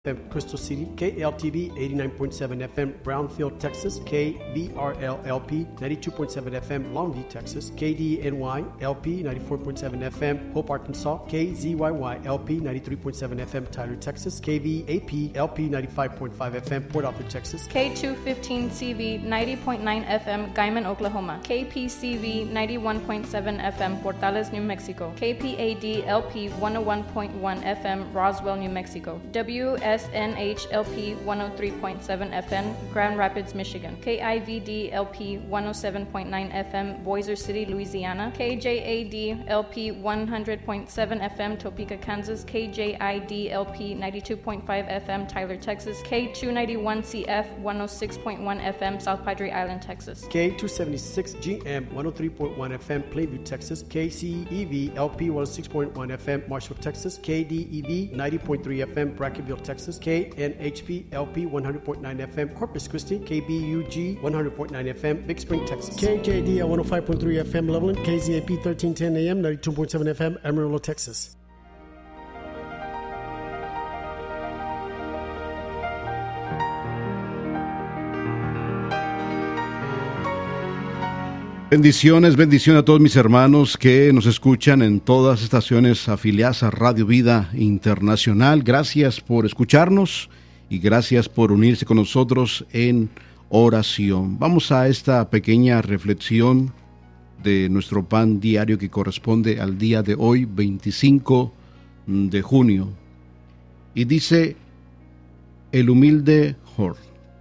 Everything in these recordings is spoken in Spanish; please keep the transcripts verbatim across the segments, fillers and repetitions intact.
Crystal City, K L T V eighty-nine point seven F M, Brownfield, Texas, K V R L L P ninety-two point seven F M, Longview, Texas, K D N Y L P ninety-four point seven F M, Hope, Arkansas, K Z Y Y L P ninety-three point seven F M, Tyler, Texas, K V A P L P ninety-five point five F M, Port Arthur, Texas, K two fifteen C V ninety point nine F M, Guyman, Oklahoma, K P C V ninety-one point seven F M, Portales, New Mexico, K P A D L P one oh one point one F M, Roswell, New Mexico, W S N H L P one oh three point seven F M, Grand Rapids, Michigan, K I V D L P one oh seven point nine F M, Boiler City, Louisiana, K J A D L P one hundred point seven F M, Topeka, Kansas, K J I D L P ninety-two point five F M, Tyler, Texas, K two ninety-one C F one oh six point one F M, South Padre Island, Texas, K two seventy-six G M one oh three point one F M, Plainview, Texas, K C E V L P one oh six point one F M, Marshall, Texas, K D E V ninety point three F M, Brackenville, Texas, K N H P L P one hundred point nine F M, Corpus Christi, K B U G one hundred point nine F M, Big Spring, Texas, K J D L one oh five point three F M, Loveland, K Z A P thirteen ten A M, ninety-two point seven F M, Amarillo, Texas. Bendiciones, bendiciones a todos mis hermanos que nos escuchan en todas las estaciones afiliadas a Radio Vida Internacional. Gracias por escucharnos y gracias por unirse con nosotros en oración. Vamos a esta pequeña reflexión de nuestro pan diario que corresponde al día de hoy, veinticinco de junio. Y dice: el humilde Hor.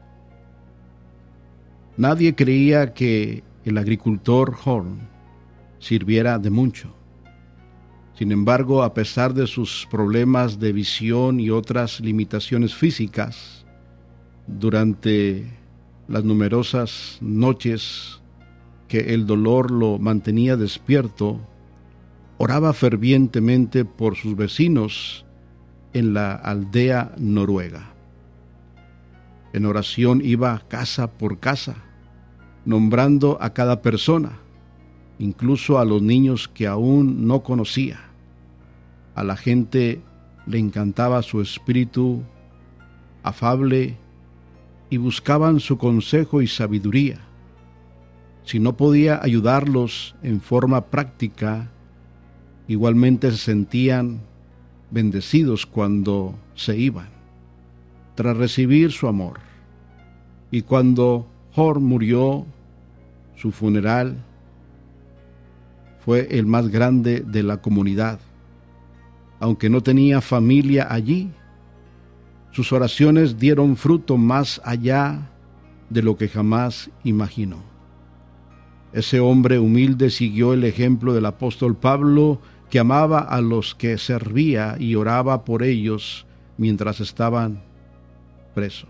Nadie creía que el agricultor Horn sirviera de mucho. Sin embargo, a pesar de sus problemas de visión y otras limitaciones físicas, durante las numerosas noches que el dolor lo mantenía despierto, oraba fervientemente por sus vecinos en la aldea noruega. En oración iba casa por casa, nombrando a cada persona, incluso a los niños que aún no conocía. A la gente le encantaba su espíritu afable y buscaban su consejo y sabiduría. Si no podía ayudarlos en forma práctica, igualmente se sentían bendecidos cuando se iban, tras recibir su amor. Y cuando Hor murió, su funeral fue el más grande de la comunidad. Aunque no tenía familia allí, sus oraciones dieron fruto más allá de lo que jamás imaginó. Ese hombre humilde siguió el ejemplo del apóstol Pablo, que amaba a los que servía y oraba por ellos mientras estaban presos.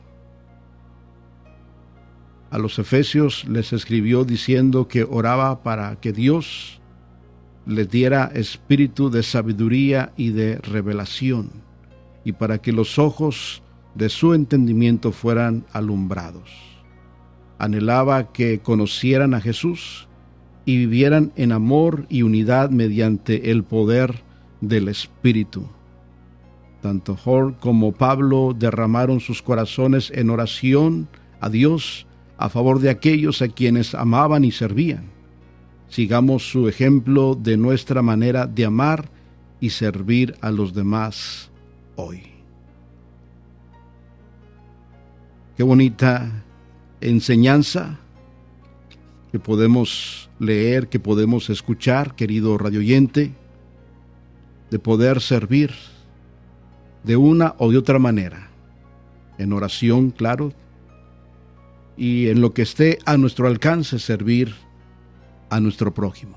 A los efesios les escribió diciendo que oraba para que Dios les diera espíritu de sabiduría y de revelación, y para que los ojos de su entendimiento fueran alumbrados. Anhelaba que conocieran a Jesús y vivieran en amor y unidad mediante el poder del Espíritu. Tanto Hor como Pablo derramaron sus corazones en oración a Dios a favor de aquellos a quienes amaban y servían. Sigamos su ejemplo de nuestra manera de amar y servir a los demás hoy. Qué bonita enseñanza que podemos leer, que podemos escuchar, querido radioyente, de poder servir de una o de otra manera, en oración, claro, y en lo que esté a nuestro alcance, servir a nuestro prójimo.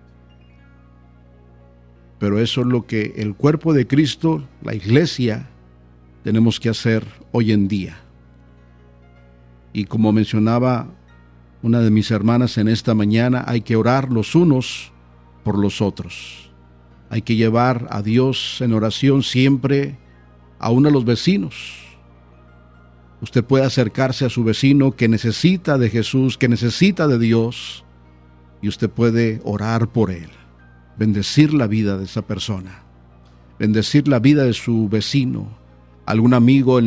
Pero eso es lo que el cuerpo de Cristo, la iglesia, tenemos que hacer hoy en día. Y como mencionaba una de mis hermanas en esta mañana, hay que orar los unos por los otros. Hay que llevar a Dios en oración siempre, aún a los vecinos. Usted puede acercarse a su vecino que necesita de Jesús, que necesita de Dios, y usted puede orar por él, bendecir la vida de esa persona, bendecir la vida de su vecino, algún amigo en